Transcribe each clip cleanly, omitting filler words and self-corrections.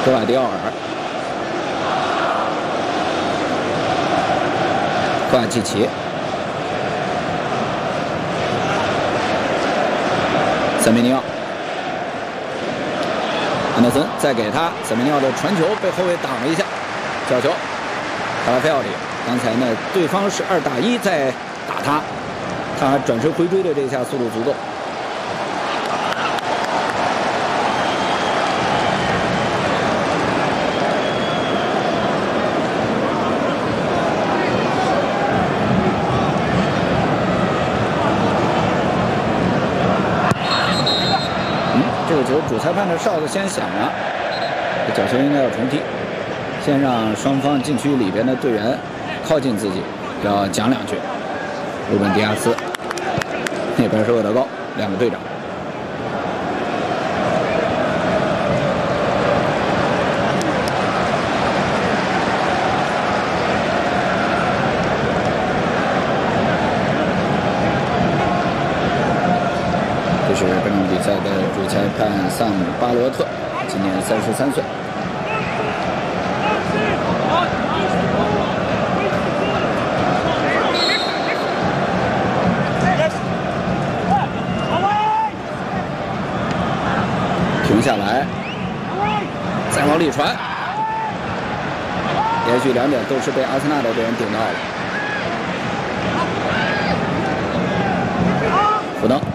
格瓦迪奥尔，科瓦契奇，塞梅尼奥，安德森再给他，塞梅尼奥的传球被后卫挡了一下，角球，卡拉菲奥里。刚才呢，对方是2打1在打他，他转身回追的这一下速度足够。这个球主裁判的哨子先响了，这角球应该要重踢，先让双方禁区里边的队员靠近自己，要讲2句。鲁本·迪亚斯那边是厄德高，2个队长。这是本场比赛的主裁判萨姆·巴罗特，今年33岁。停下来，再往里传，连续2点都是被阿森纳的队员顶到了。福登。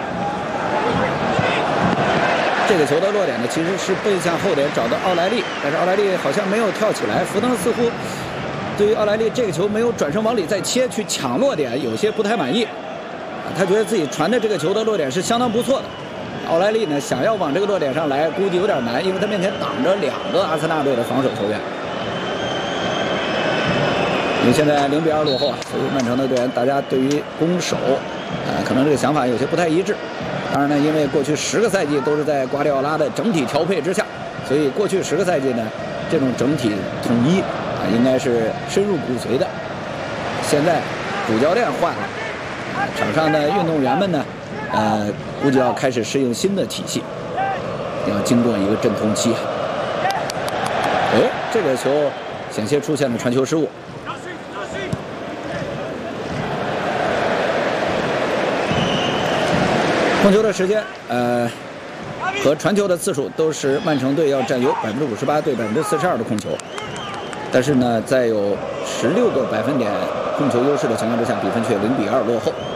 这个球的落点呢，其实是背向后点找到奥莱利，但是奥莱利好像没有跳起来。福登似乎对于奥莱利这个球没有转身往里再切去抢落点，有些不太满意。他觉得自己传的这个球的落点是相当不错的。奥莱利呢，想要往这个落点上来，估计有点难，因为他面前挡着2个阿森纳队的防守球员。因为现在0比2落后啊，所以曼城的队员大家对于攻守，可能这个想法有些不太一致。当然呢，因为过去10个赛季都是在瓜迪奥拉的整体调配之下，所以过去10个赛季呢，这种整体统一应该是深入骨髓的。现在主教练换了，场上的运动员们呢，估计要开始适应新的体系，要经过一个阵痛期。这个球险些出现了传球失误。控球的时间，和传球的次数都是曼城队要占有58%对42%的控球，但是呢，在有16个百分点控球优势的情况之下，比分却0比2落后。